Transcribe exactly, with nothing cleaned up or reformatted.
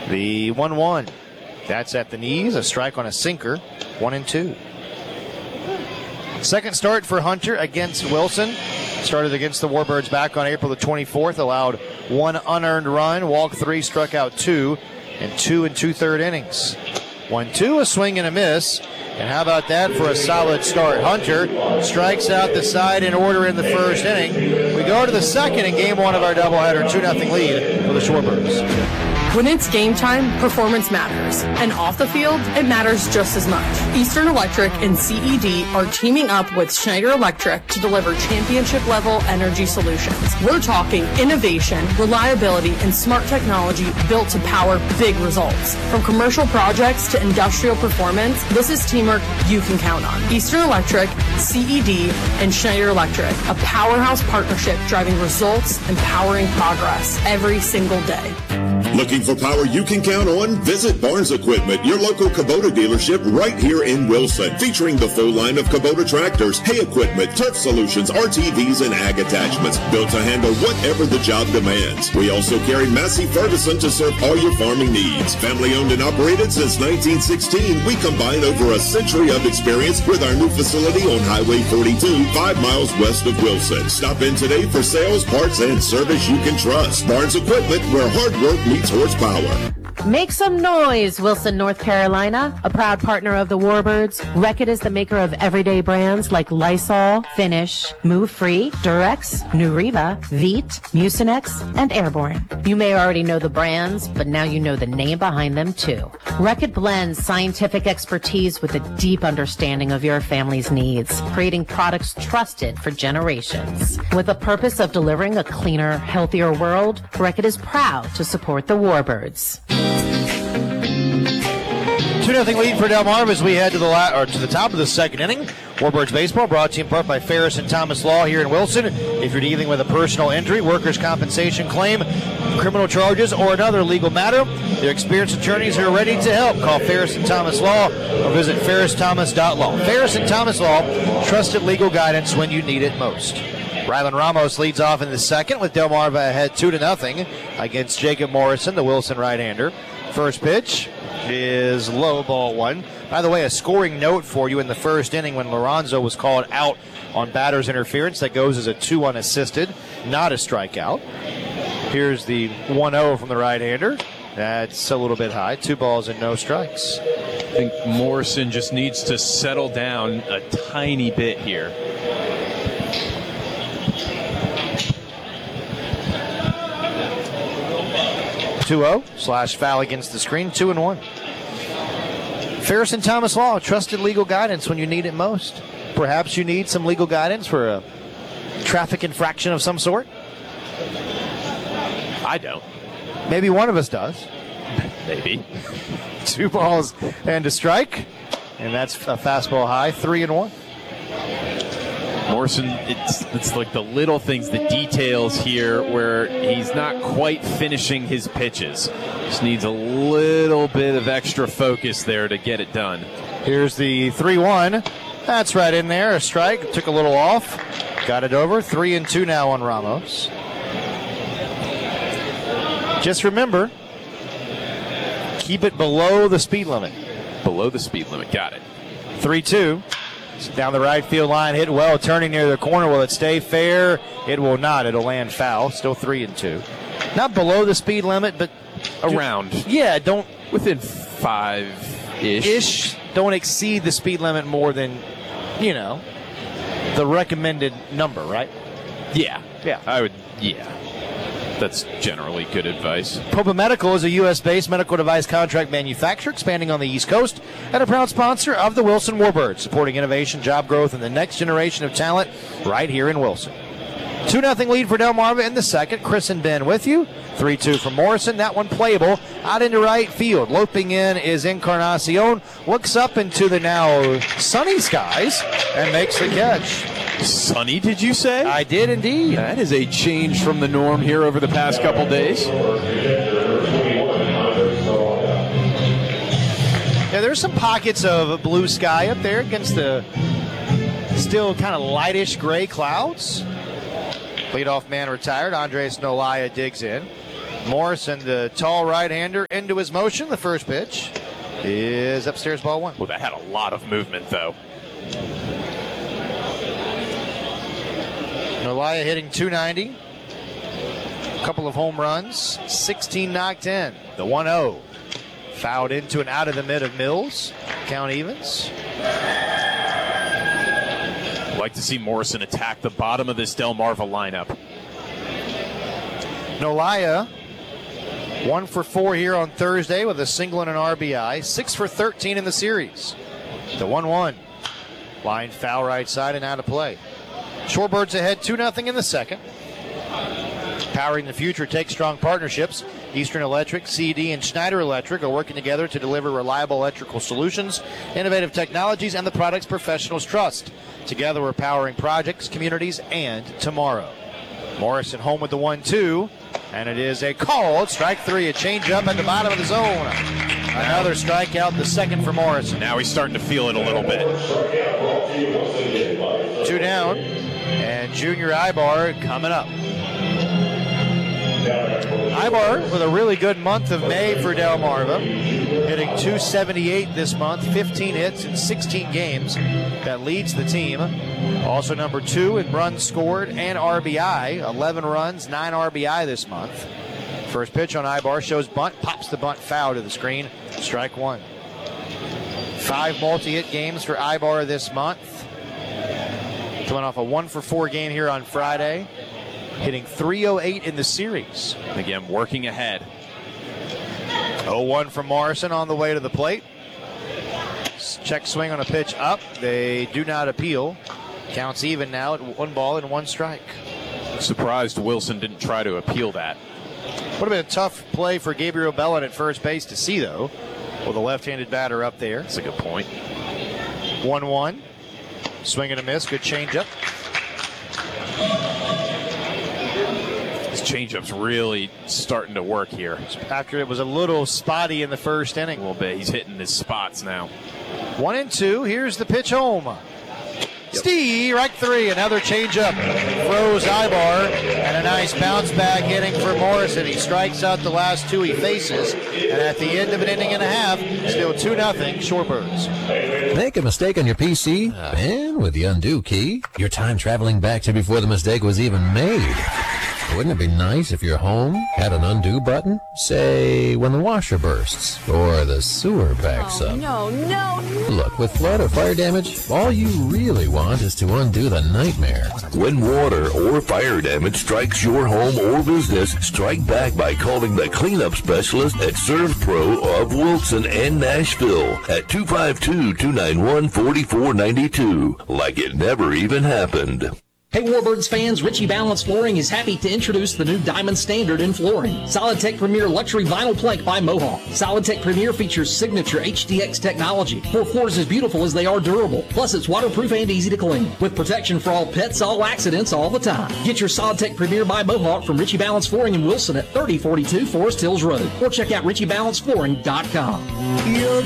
The one one. That's at the knees. A strike on a sinker. One and two. Second start for Hunter against Wilson. Started against the Warbirds back on April the twenty-fourth. Allowed one unearned run, walked three, struck out two, and two and two-third innings. one two, a swing and a miss. And how about that for a solid start? Hunter strikes out the side in order in the first inning. We go to the second in game one of our doubleheader, two nothing lead for the Shorebirds. When it's game time, performance matters. And off the field, it matters just as much. Eastern Electric and C E D are teaming up with Schneider Electric to deliver championship-level energy solutions. We're talking innovation, reliability, and smart technology built to power big results. From commercial projects to industrial performance, this is teamwork you can count on. Eastern Electric, C E D, and Schneider Electric, a powerhouse partnership driving results and powering progress every single day. Looking for power you can count on? Visit Barnes Equipment, your local Kubota dealership right here in Wilson, featuring the full line of Kubota tractors, hay equipment, turf solutions, R T Vs, and ag attachments, built to handle whatever the job demands. We also carry Massey Ferguson to serve all your farming needs. Family owned and operated since nineteen sixteen, we combine over a century of experience with our new facility on Highway forty-two, five miles west of Wilson. Stop in today for sales, parts, and service you can trust. Barnes Equipment, where hard work meets horsepower. Make some noise, Wilson, North Carolina. A proud partner of the Warbirds, Reckitt is the maker of everyday brands like Lysol, Finish, Move Free, Durex, Nuriva, Veet, Mucinex, and Airborne. You may already know the brands, but now you know the name behind them too. Reckitt blends scientific expertise with a deep understanding of your family's needs, creating products trusted for generations. With the purpose of delivering a cleaner, healthier world, Reckitt is proud to support the Warbirds. two nothing lead for Delmarva as we head to the la- or to the top of the second inning. Warbirds baseball brought to you in part by Ferris and Thomas Law here in Wilson. If you're dealing with a personal injury, workers' compensation claim, criminal charges, or another legal matter, their experienced attorneys are ready to help. Call Ferris and Thomas Law or visit ferris thomas dot law. Ferris and Thomas Law, trusted legal guidance when you need it most. Rylan Ramos leads off in the second with Delmarva ahead two to nothing against Jacob Morrison, the Wilson right-hander. First pitch is low, ball one. By the way, a scoring note for you in the first inning when Lorenzo was called out on batter's interference. That goes as a two unassisted, not a strikeout. Here's the one oh from the right-hander. That's a little bit high. Two balls and no strikes. I think Morrison just needs to settle down a tiny bit here. two oh slash foul against the screen, two and one. Ferris and Thomas Law, trusted legal guidance when you need it most. Perhaps you need some legal guidance for a traffic infraction of some sort. I don't. Maybe one of us does. Maybe. Two balls and a strike, and that's a fastball high, three and one. Morrison, it's it's like the little things, the details here where he's not quite finishing his pitches. Just needs a little bit of extra focus there to get it done. Here's the three one. That's right in there. A strike. Took a little off. Got it over. Three and two now on Ramos. Just remember, keep it below the speed limit. Below the speed limit. Got it. three two. Down the right field line, hit well, turning near the corner. Will it stay fair? It will not. It'll land foul. Still three and two. Not below the speed limit, but around. Yeah, don't within five-ish. Ish. Don't exceed the speed limit more than, you know, the recommended number, right? Yeah. Yeah. I would. Yeah. That's generally good advice. Popa Medical is a U S-based medical device contract manufacturer expanding on the East Coast and a proud sponsor of the Wilson Warbirds, supporting innovation, job growth, and the next generation of talent right here in Wilson. two nothing lead for Delmarva in the second. Chris and Ben with you. three two from Morrison. That one playable out into right field. Loping in is Encarnacion. Looks up into the now sunny skies and makes the catch. Sunny, did you say? I did indeed. That is a change from the norm here over the past couple days. Yeah, there's some pockets of blue sky up there against the still kind of lightish gray clouds. Leadoff man retired. Andres Nolaya digs in. Morrison, the tall right-hander, into his motion. The first pitch is upstairs, ball one. Well, that had a lot of movement, though. Nolia hitting two ninety. A couple of home runs. sixteen knocked in. The one oh. Fouled into and out of the mid of Mills. Count evens. I'd like to see Morrison attack the bottom of this Delmarva lineup. Nolia, one for four here on Thursday with a single and an R B I. Six for thirteen in the series. The one one. Line foul right side and out of play. Shorebirds ahead two nothing in the second. Powering the future takes strong partnerships. Eastern Electric, C D, and Schneider Electric are working together to deliver reliable electrical solutions, innovative technologies, and the products professionals trust. Together we're powering projects, communities, and tomorrow. Morrison home with the one two, and it is a called strike three, a changeup at the bottom of the zone. Another strikeout, the second for Morrison. Now he's starting to feel it a little bit. Two down, and Junior Ibar coming up. Ibar with a really good month of May for Delmarva, hitting two seventy-eight this month, fifteen hits in sixteen games. That leads the team. Also number two in runs scored and R B I, eleven runs, nine R B I this month. First pitch on Ibar shows bunt, pops the bunt foul to the screen, strike one. Five multi-hit games for Ibar this month. Coming off a one for four game here on Friday. Hitting three oh eight in the series. Again, working ahead. oh one from Morrison on the way to the plate. Check swing on a pitch up. They do not appeal. Counts even now at one ball and one strike. Surprised Wilson didn't try to appeal that. Would have been a tough play for Gabriel Bellin at first base to see, though, with a left-handed batter up there. That's a good point. one one. Swing and a miss. Good changeup. Changeup's really starting to work here. After it was a little spotty in the first inning. A little bit. He's hitting his spots now. One and two. Here's the pitch home. Yep. Steve, right three. Another changeup. Throws Ibar. And a nice bounce back inning for Morrison. He strikes out the last two he faces. And at the end of an inning and a half, still two nothing Shorebirds. Make a mistake on your P C, and with the undo key, your time traveling back to before the mistake was even made. Wouldn't it be nice if your home had an undo button? Say, when the washer bursts or the sewer backs oh, up. No, no, no. Look, with flood or fire damage, all you really want is to undo the nightmare. When water or fire damage strikes your home or business, strike back by calling the cleanup specialist at ServPro of Wilson and Nashville at two five two, two nine one, four four nine two. Like it never even happened. Hey Warbirds fans, Ritchie Balance Flooring is happy to introduce the new Diamond Standard in flooring. Solidtech Premier Luxury Vinyl Plank by Mohawk. Solidtech Premier features signature H D X technology for floors as beautiful as they are durable. Plus it's waterproof and easy to clean. With protection for all pets, all accidents, all the time. Get your Solidtech Premier by Mohawk from Ritchie Balance Flooring in Wilson at thirty forty-two Forest Hills Road. Or check out ritchie balance flooring dot com. Your